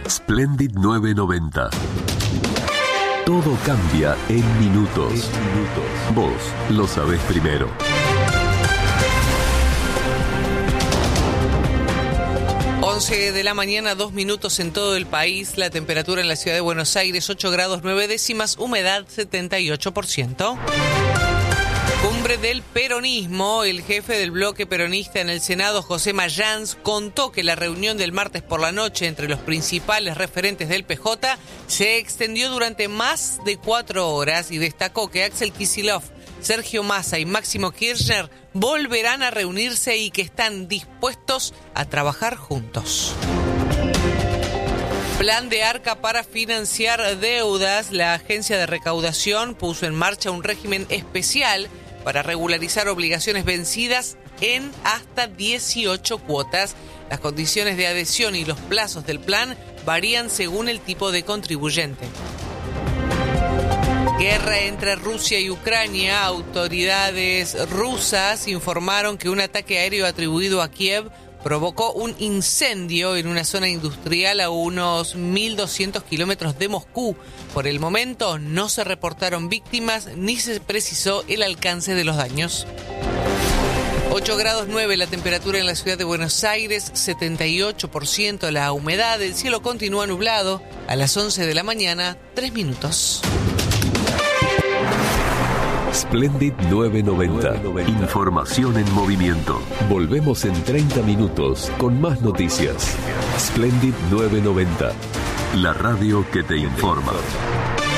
Splendid 990. Todo cambia en minutos. Vos lo sabés primero. De la mañana, 2 minutos en todo el país. La temperatura en la ciudad de Buenos Aires, 8 grados 9 décimas, humedad 78%. Cumbre del peronismo. El jefe del bloque peronista en el Senado, José Mayans, contó que la reunión del martes por la noche entre los principales referentes del PJ se extendió durante más de 4 horas y destacó que Axel Kicillof, Sergio Massa y Máximo Kirchner volverán a reunirse y que están dispuestos a trabajar juntos. Plan de Arca para financiar deudas. La agencia de recaudación puso en marcha un régimen especial para regularizar obligaciones vencidas en hasta 18 cuotas. Las condiciones de adhesión y los plazos del plan varían según el tipo de contribuyente. Guerra entre Rusia y Ucrania. Autoridades rusas informaron que un ataque aéreo atribuido a Kiev provocó un incendio en una zona industrial a unos 1.200 kilómetros de Moscú. Por el momento no se reportaron víctimas ni se precisó el alcance de los daños. 8 grados 9 la temperatura en la ciudad de Buenos Aires, 78% la humedad, el cielo continúa nublado. A las 11 de la mañana, 3 minutos. Splendid 990. Información en movimiento. Volvemos en 30 minutos con más noticias. Splendid 990. La radio que te informa.